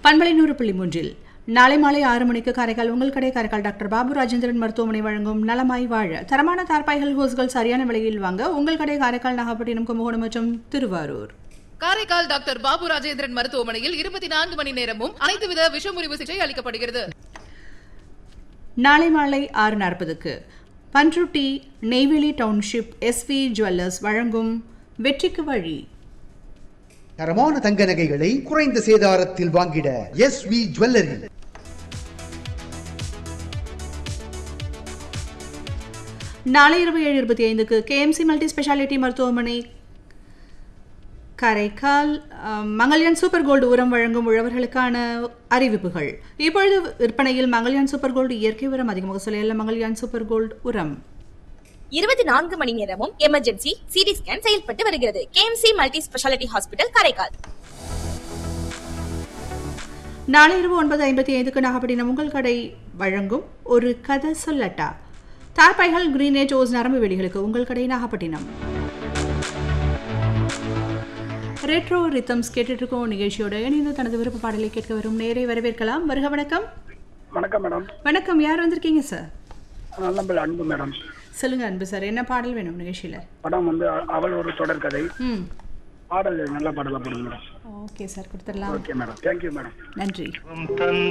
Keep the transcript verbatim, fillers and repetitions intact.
பண்பலை நூறு புள்ளி மூன்றில் நாளை மாலை ஆறு மணிக்கு காரைக்கால் உங்கள் கடை காரைக்கால் டாக்டர் பாபு ராஜேந்திரன் மருத்துவமனை வழங்கும் நலமாய் வாழ தரமான தார்பாய்கள் ஹோஸ்கள் சரியான விலையில் வாங்க உங்கள் கடை காரைக்கால் நாகப்பட்டினம் கும்பகோணம் மற்றும் திருவாரூர். காரைக்கால் டாக்டர் பாபு ராஜேந்திரன் மருத்துவமனையில் இருபத்தி நான்கு மணி நேரமும் அனைத்து வித விஷமுறிவு சிகிச்சை அளிக்கப்படுகிறது. நாளை மாலை ஆறு நாற்பதுக்கு Panruti Neyveli township S we jewellers வழங்கும் வெற்றிக்கு வழி. தரமான தங்க நகைகளை குறைந்த சேதாரத்தில் வாங்கிட எஸ் வி ஜுவல்லரி. நாளை இரவு ஏழு இருபத்தி ஐந்துக்கு K M C multi speciality மருத்துவமனை காரைக்கால் மங்கல்யான் சூப்பர் கோல்டு உரம் வழங்கும் உழவர்களுக்கான அறிவிப்புகள். இப்பொழுது விற்பனையில் மங்கல்யான் சூப்பர் கோல்டு இயற்கை உரம் அதிகமாக சொல்ல மங்கல்யான் சூப்பர் கோல்டு உரம் இருபத்தி நான்கு மணி நேரமும் எமர்ஜென்சி சிடி ஸ்கேன் செயல்பட்டு வருகிறது. KMC multi speciality hospital Karaikal. நாளை இரவு ஒன்பது ஐம்பத்தி ஐந்துக்கு நாகப்பட்டினம் உங்கள் கடை வழங்கும் ஒரு கதை சொல்லட்டா. தார்பாய்கள் கிரீனேஜ் ஓஸ் நரம்பு வெளிகளுக்கு உங்கள் கடை நாகப்பட்டினம். ரெட்ரோ ரிதம்ஸ் கேட்டுட்டு இருக்கோம் நிகழ்ச்சியோட இணைந்து தனது விருப்ப பாடலை கேட்க வரும் நேரை வரவேற்கலாம். வருக வணக்கம். வணக்கம் மேடம். வணக்கம், யார் வந்திருக்கீங்க சார்? நல்ல அன்பு மேடம். சொல்லுங்க அன்பு சார், என்ன பாடல் வேணும் நிகழ்ச்சியில? படம் வந்து அவள் ஒரு தொடர் கதை. ம், பாடல் நல்ல பாடலா போடுங்க மேடம். ஓகே சார், கொடுத்துடலாம். Okay madam, thank you madam. நன்றி.